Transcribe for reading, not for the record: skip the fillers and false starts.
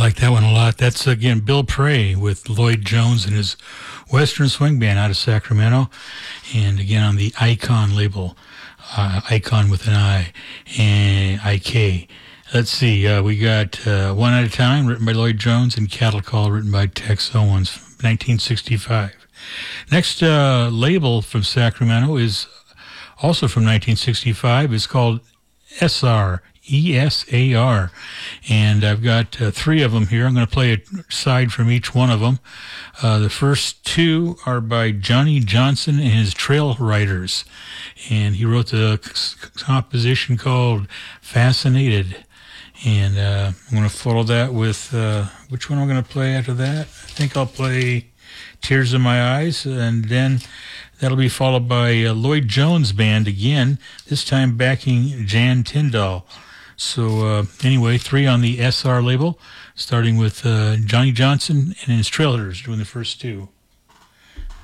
like that one a lot. That's, again, Bill Prey with Lloyd Jones and his Western Swing Band out of Sacramento. And, again, on the Icon label, Icon with an I, and I-K. Let's see, we got One at a Time, written by Lloyd Jones, and Cattle Call, written by Tex Owens, 1965. Next label from Sacramento is also from 1965. It's called ESAR, E-S-A-R. And I've got three of them here. I'm going to play a side from each one of them. The first two are by Johnny Johnson and his Trail Riders. And he wrote the composition called Fascinated. And I'm going to follow that with, which one am I going to play after that? I think I'll play Tears in My Eyes, and then that'll be followed by Lloyd Jones Band again, this time backing Jan Tyndall. So anyway, three on the SR label, starting with Johnny Johnson and his Trailers doing the first two.